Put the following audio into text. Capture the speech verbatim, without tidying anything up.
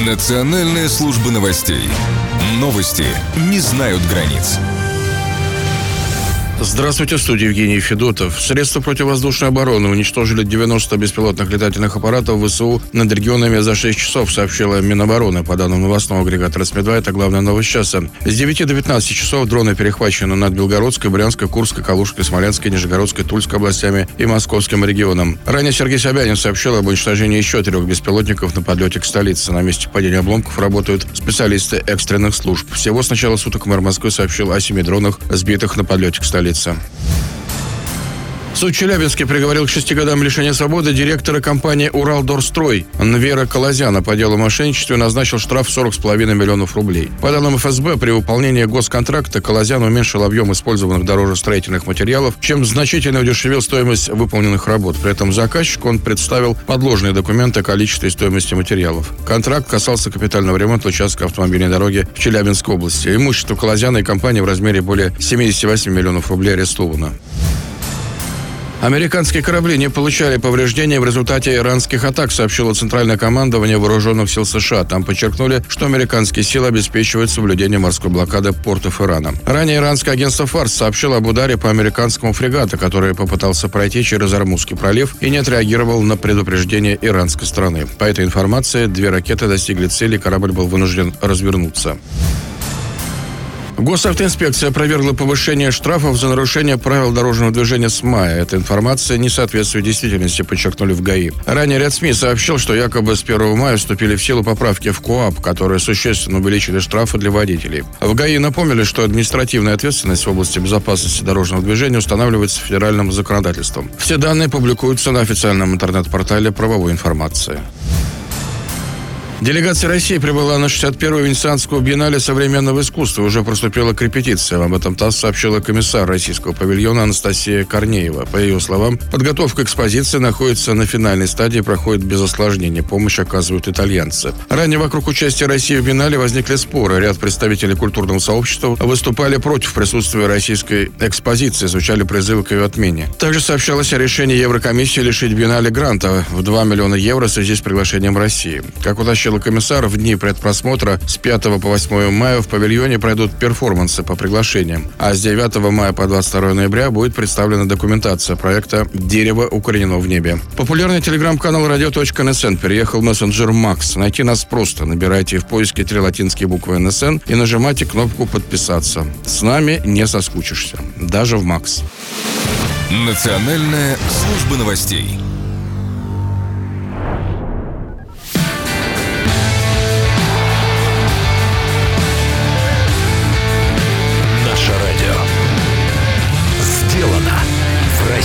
Национальная служба новостей. Новости не знают границ. Здравствуйте, в студии Евгений Федотов. Средства противовоздушной обороны уничтожили девяносто беспилотных летательных аппаратов ВСУ над регионами за шесть часов, сообщила Минобороны. По данным новостного агрегата «Росмедва», это главная новость часа. С девяти до пятнадцати часов дроны перехвачены над Белгородской, Брянской, Курской, Калужской, Смоленской, Нижегородской, Тульской областями и Московским регионом. Ранее Сергей Собянин сообщил об уничтожении еще трех беспилотников на подлете к столице. На месте падения обломков работают специалисты экстренных служб. Всего с начала суток мэр Москвы сообщил о семи дронах, сбитых на подлете к столице. Суд Челябинске приговорил к шести годам лишения свободы директора компании «Уралдорстрой» Нвера Колозяна по делу о мошенничестве и назначил штраф сорок с половиной миллионов рублей. По данным эф эс бэ, при выполнении госконтракта Колозян уменьшил объем использованных дорожестроительных материалов, чем значительно удешевил стоимость выполненных работ. При этом заказчику он представил подложные документы о количестве и стоимости материалов. Контракт касался капитального ремонта участка автомобильной дороги в Челябинской области. Имущество Колозяна и компании в размере более семидесяти восьми миллионов рублей арестовано. Американские корабли не получали повреждения в результате иранских атак, сообщило Центральное командование Вооруженных сил США. Там подчеркнули, что американские силы обеспечивают соблюдение морской блокады портов Ирана. Ранее иранское агентство Фарс сообщило об ударе по американскому фрегату, который попытался пройти через Ормузский пролив и не отреагировал на предупреждение иранской стороны. По этой информации, две ракеты достигли цели, корабль был вынужден развернуться. Госавтоинспекция опровергла повышение штрафов за нарушение правил дорожного движения с мая. Эта информация не соответствует действительности, подчеркнули в ГАИ. Ранее ряд СМИ сообщил, что якобы с первого мая вступили в силу поправки в КоАП, которые существенно увеличили штрафы для водителей. В ГАИ напомнили, что административная ответственность в области безопасности дорожного движения устанавливается федеральным законодательством. Все данные публикуются на официальном интернет-портале правовой информации. Делегация России прибыла на шестьдесят первую Венецианскую биеннале современного искусства. Уже приступила к репетициям. Об этом ТАСС сообщила комиссар российского павильона Анастасия Корнеева. По ее словам, подготовка экспозиции находится на финальной стадии, проходит без осложнений. Помощь оказывают итальянцы. Ранее вокруг участия России в биеннале возникли споры. Ряд представителей культурного сообщества выступали против присутствия российской экспозиции, звучали призывы к ее отмене. Также сообщалось о решении Еврокомиссии лишить биеннале гранта в два миллиона евро в связи с приглашением России. Как уточнил комиссар, в дни предпросмотра с пятого по восьмое мая в павильоне пройдут перформансы по приглашениям, а с девятого мая по двадцать второе ноября будет представлена документация проекта «Дерево укоренено в небе». Популярный телеграм-канал радио точка эн эс эн переехал в мессенджер Макс. Найти нас просто. Набирайте в поиске три латинские буквы эн эс эн и нажимайте кнопку «Подписаться». С нами не соскучишься. Даже в Макс. Национальная служба новостей.